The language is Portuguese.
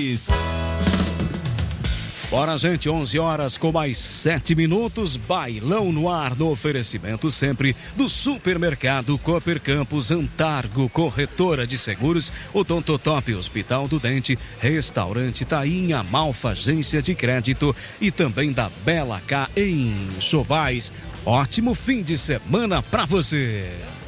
Lages. Bora, gente, 11 horas com mais 7 minutos, bailão no ar, no oferecimento sempre do Supermercado Cooper Campos, Antargo, Corretora de Seguros, Odontotop, Hospital do Dente, Restaurante Tainha, Malfa, Agência de Crédito e também da Bela K em Chovais. Ótimo fim de semana pra você!